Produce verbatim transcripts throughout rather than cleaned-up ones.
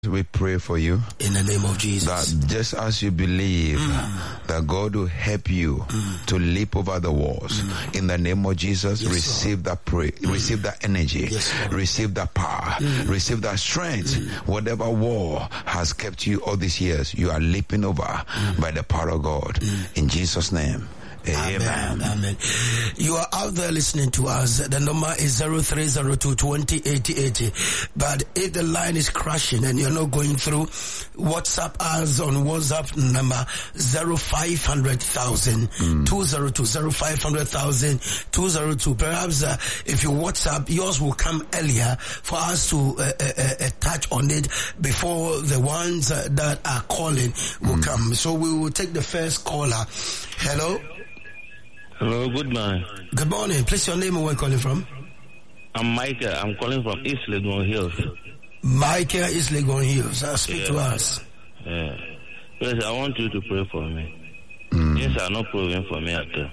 We pray for you in the name of Jesus. That just as you believe mm. that God will help you mm. to leap over the walls, mm. in the name of Jesus, yes, receive Lord. that pray, mm. receive that energy, yes, receive that power, mm. receive that strength. Mm. Whatever wall has kept you all these years, you are leaping over mm. by the power of God. Mm. In Jesus' name. Amen. Amen. Amen. You are out there listening to us. The number is zero three zero two twenty eighty eighty. But if the line is crashing and you're not going through, WhatsApp us on WhatsApp number zero five hundred thousand two zero two zero five hundred thousand two zero two. Perhaps uh, if you WhatsApp, yours will come earlier for us to uh, uh, uh, touch on it before the ones uh, that are calling will mm. come. So we will take the first caller. Hello. Hello, good morning. Good morning. Please, your name and where you calling from? I'm Michael. I'm calling from East Legon Hills. Michael, East Legon Hills. Uh, speak yeah. to us. Yeah. Yes, I want you to pray for me. Mm. Yes, I'm not praying for me at all.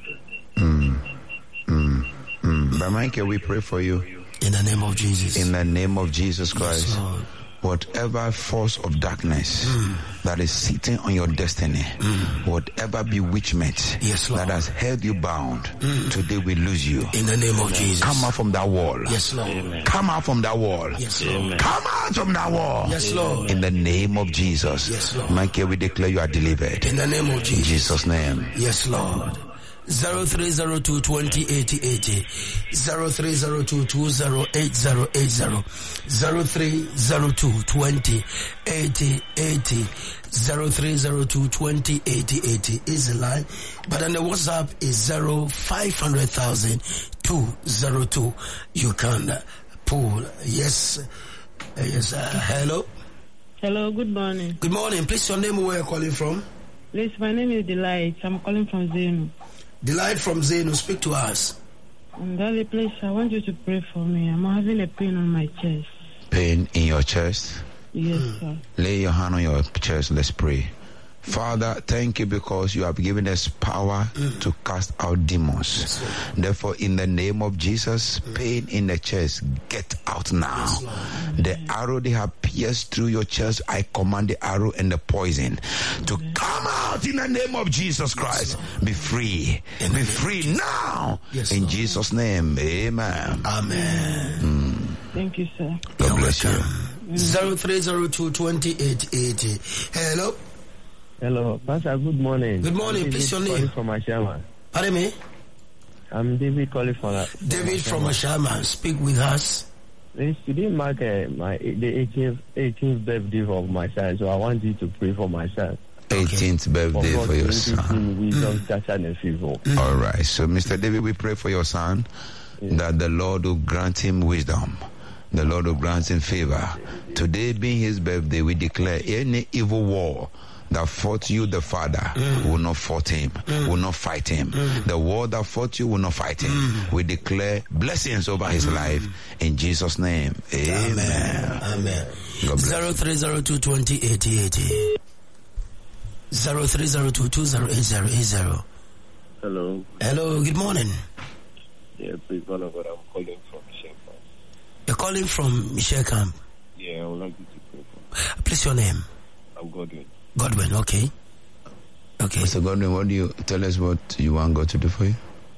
Mm. Mm. Mm. But Michael, we pray for you. In the name of Jesus. In the name of Jesus Christ. Yes, Lord. Whatever force of darkness mm. that is sitting on your destiny, mm. whatever bewitchment yes, that has held you bound, mm. today we lose you. In the name of Jesus. Come out from that wall. Yes, Lord. Amen. Come out from that wall. Yes, Lord. Come out from that wall. Yes, Lord. In the name of Jesus. Yes, Lord. Michael, we declare you are delivered. In the name of Jesus. In Jesus' name. Yes, Lord. Zero three zero two twenty eighty eighty. Zero three zero two two zero eight zero eight zero. Zero three zero two twenty eighty eighty. Zero three zero two twenty eighty eighty is the line. But then the WhatsApp is zero five hundred thousand two zero two. You can uh, pull. Yes. Uh, yes. Uh, hello. Hello. Good morning. Good morning. Please, your name, where you're calling from? Please, my name is Delight. I'm calling from Zenu. Delight from Zenu, speak to us. Daddy, please, I want you to pray for me. I'm having a pain on my chest. Pain in your chest? Yes, mm. sir. Lay your hand on your chest. Let's pray. Father, thank you because you have given us power mm. to cast out demons. Yes, therefore, in the name of Jesus, mm. pain in the chest, get out now. Yes, the arrow they have pierced through your chest, I command the arrow and the poison to Amen. Come out in the name of Jesus Christ. Yes, be free. In be free now. Yes, in Lord. Jesus' name, amen. Amen. Mm. Thank you, sir. God bless you. zero three zero two twenty eighty eighty. Hello. Hello, Pastor, good morning. Good morning, please your name. From Ashama. Pardon me? I'm David calling from uh, David from Ashama. Speak with us. Please, today mark uh, my, the eighteenth, eighteenth birthday of my son, so I want you to pray for my son. eighteenth birthday for, for your son. Wisdom, stature, and favor. All right, so Mister David, we pray for your son, yeah. that the Lord will grant him wisdom. The Lord will grant him favor. Today being his birthday, we declare any evil war that fought you, the father, mm. will not fight him, mm. will not fight him. Mm. The war that fought you will not fight him. Mm. We declare blessings over his mm. life in Jesus' name. Amen. Amen. Amen. Zero three zero two twenty eighty eighty. Zero three zero two two zero eight zero eight zero. Hello. Hello. Good morning. Yeah, please, one of what I'm calling from Michelle Camp. You're calling from Michelle Camp. Yeah, I would like you to pray for me. Please, your name. I'm Godwin. Godwin, okay. Okay. Mister Godwin, what do you tell us what you want God to do for you?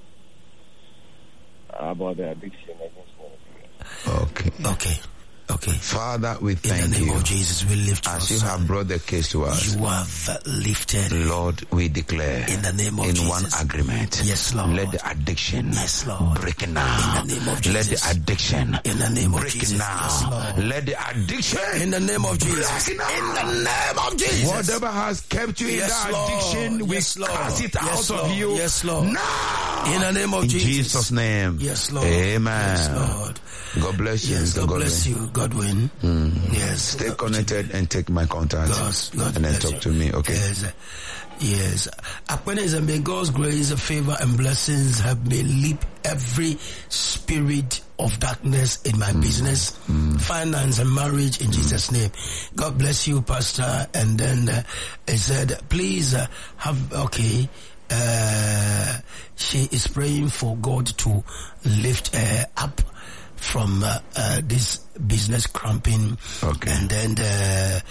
About the addiction, I just want to pray. Okay. Okay. Okay. Father, we thank you. In the name you. of Jesus, we lift you. As you have brought the case to us, you have lifted. Lord, we declare in the name of in Jesus. one agreement. Yes, Lord. Let the addiction yes, Lord. break now. In the name of Jesus. Let the addiction in the name of break Jesus. now. Yes, Let the addiction in the name of Jesus. Break now. In the name of Jesus. Whatever has kept you in yes, that Lord. addiction, we yes, cast it yes, out Lord. of you. Yes, Lord. Now. In the name of in Jesus. Jesus' name. Yes, Lord. Amen. Yes, Lord. God bless you. Yes, God Godwin. bless you, Godwin. Mm. Yes. Stay connected and take my contact. God, God and then talk you. to me, okay? Yes. Yes. Akwenes, may God's grace, favor, and blessings help me leap every spirit of darkness in my mm. business, mm. finance, and marriage in mm. Jesus' name. God bless you, Pastor. And then uh, he said, please uh, have, okay, uh, she is praying for God to lift her up from uh, uh, this business cramping, Okay. and then the